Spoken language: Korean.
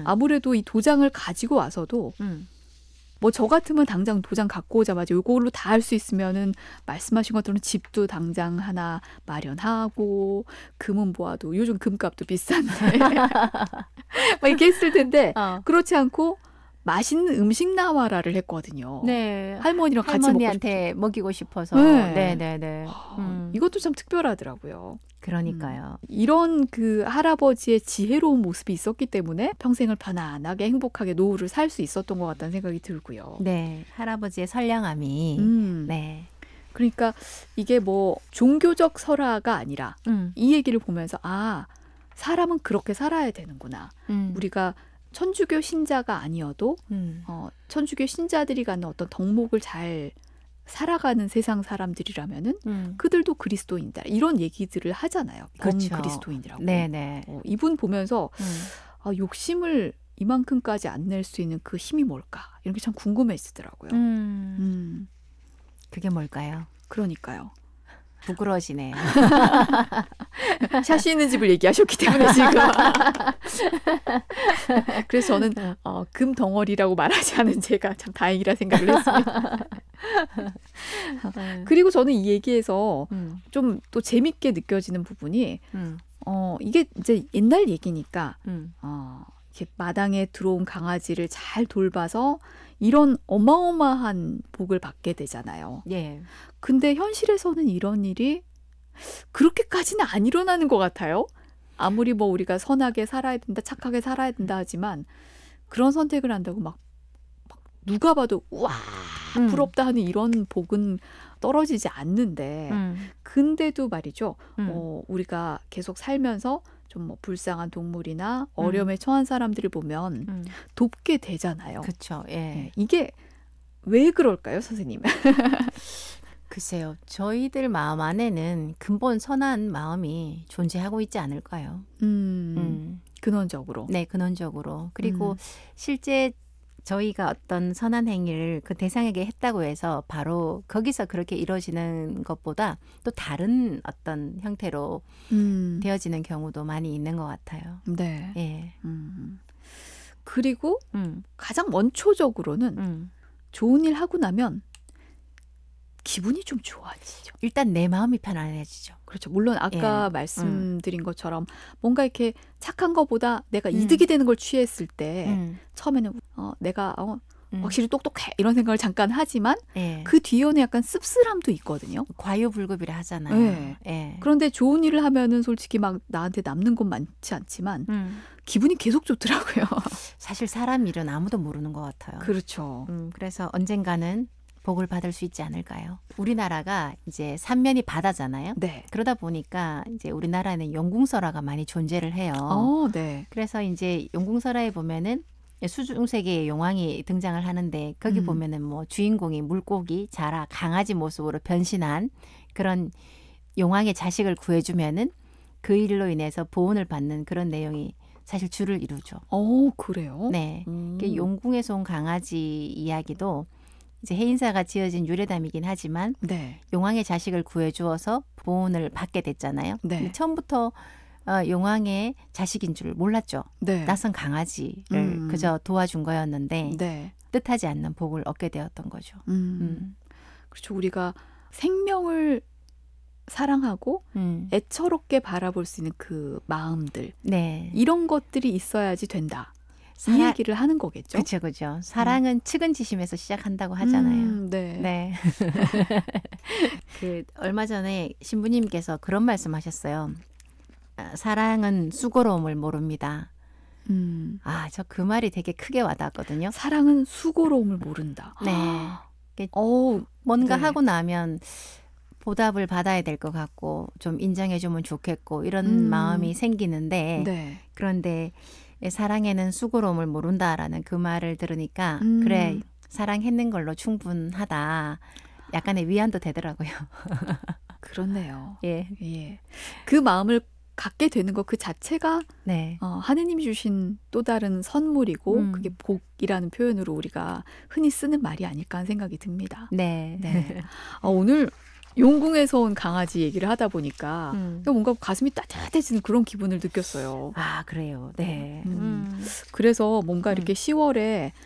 아무래도 이 도장을 가지고 와서도 뭐 저 같으면 당장 도장 갖고 오자마자 이걸로 다 할 수 있으면은 말씀하신 것처럼 집도 당장 하나 마련하고 금은 보아도 요즘 금값도 비싼데 막 이렇게 했을 텐데 그렇지 않고 맛있는 음식 나와라를 했거든요. 네. 할머니랑 같이 할머니한테 먹이고 싶어서. 네. 네네네. 이것도 참 특별하더라고요. 그러니까요. 이런 그 할아버지의 지혜로운 모습이 있었기 때문에 평생을 편안하게 행복하게 노후를 살 수 있었던 것 같다는 생각이 들고요. 네. 할아버지의 선량함이. 네. 그러니까 이게 뭐 종교적 설화가 아니라 이 얘기를 보면서 사람은 그렇게 살아야 되는구나. 우리가 천주교 신자가 아니어도 천주교 신자들이 가는 어떤 덕목을 잘 살아가는 세상 사람들이라면은 그들도 그리스도인이다. 이런 얘기들을 하잖아요. 그렇죠. 범그리스도인이라고. 네네. 이분 보면서 욕심을 이만큼까지 안 낼 수 있는 그 힘이 뭘까? 이런 게 참 궁금해지더라고요. 그게 뭘까요? 그러니까요. 부끄러워지네요. 샤시 있는 집을 얘기하셨기 때문에 지금. 그래서 저는 금 덩어리라고 말하지 않은 제가 참 다행이라 생각을 했습니다. 그리고 저는 이 얘기에서 좀 또 재밌게 느껴지는 부분이 이게 이제 옛날 얘기니까 이렇게 마당에 들어온 강아지를 잘 돌봐서 이런 어마어마한 복을 받게 되잖아요. 예. 근데 현실에서는 이런 일이 그렇게까지는 안 일어나는 것 같아요. 아무리 뭐 우리가 선하게 살아야 된다, 착하게 살아야 된다 하지만 그런 선택을 한다고 막 누가 봐도 우와 부럽다 하는 이런 복은 떨어지지 않는데 근데도 말이죠. 우리가 계속 살면서 좀 뭐 불쌍한 동물이나 어려움에 처한 사람들을 보면 돕게 되잖아요. 그렇죠. 예. 네, 이게 왜 그럴까요, 선생님? 글쎄요. 저희들 마음 안에는 근본 선한 마음이 존재하고 있지 않을까요? 근원적으로. 네, 근원적으로. 그리고 실제 저희가 어떤 선한 행위를 그 대상에게 했다고 해서 바로 거기서 그렇게 이루어지는 것보다 또 다른 어떤 형태로 되어지는 경우도 많이 있는 것 같아요. 네. 예. 그리고 가장 원초적으로는 좋은 일 하고 나면 기분이 좀 좋아지죠. 일단 내 마음이 편안해지죠. 그렇죠. 물론 아까 말씀드린 것처럼 뭔가 이렇게 착한 것보다 내가 이득이 되는 걸 취했을 때 처음에는 내가 확실히 똑똑해 이런 생각을 잠깐 하지만 그 뒤에는 약간 씁쓸함도 있거든요. 과유불급이라 하잖아요. 네. 예. 그런데 좋은 일을 하면은 솔직히 막 나한테 남는 건 많지 않지만 기분이 계속 좋더라고요. 사실 사람 일은 아무도 모르는 것 같아요. 그렇죠. 그래서 언젠가는 복을 받을 수 있지 않을까요? 우리나라가 이제 삼면이 바다잖아요. 네. 그러다 보니까 이제 우리나라에는 용궁설화가 많이 존재를 해요. 네. 그래서 이제 용궁설화에 보면은 수중세계의 용왕이 등장을 하는데 거기 보면은 뭐 주인공이 물고기, 자라, 강아지 모습으로 변신한 그런 용왕의 자식을 구해주면은 그 일로 인해서 보온을 받는 그런 내용이 사실 주를 이루죠. 그래요? 네. 용궁에서 온 강아지 이야기도 이제 해인사가 지어진 유래담이긴 하지만 네. 용왕의 자식을 구해주어서 보온을 받게 됐잖아요. 네. 근데 처음부터 용왕의 자식인 줄 몰랐죠. 네. 낯선 강아지를 그저 도와준 거였는데 네. 뜻하지 않는 복을 얻게 되었던 거죠. 그렇죠. 우리가 생명을 사랑하고 애처롭게 바라볼 수 있는 그 마음들 네. 이런 것들이 있어야지 된다. 이 얘기를 하는 거겠죠. 그렇죠. 그렇죠. 사랑은 측은지심에서 시작한다고 하잖아요. 네. 네. 그 얼마 전에 신부님께서 그런 말씀하셨어요. 사랑은 수고로움을 모릅니다. 저 그 말이 되게 크게 와닿았거든요. 사랑은 수고로움을 모른다. 네. 뭔가 하고 나면 보답을 받아야 될 것 같고 좀 인정해주면 좋겠고 이런 마음이 생기는데 네. 그런데 사랑에는 수고로움을 모른다라는 그 말을 들으니까 그래 사랑했는 걸로 충분하다. 약간의 위안도 되더라고요. 그렇네요. 예. 예. 그 마음을 갖게 되는 것 그 자체가 네. 하느님이 주신 또 다른 선물이고 그게 복이라는 표현으로 우리가 흔히 쓰는 말이 아닐까 하는 생각이 듭니다. 네. 네. 오늘 용궁에서 온 강아지 얘기를 하다 보니까 음. 뭔가 가슴이 따뜻해지는 그런 기분을 느꼈어요. 아, 그래요. 네. 그래서 뭔가 이렇게 10월에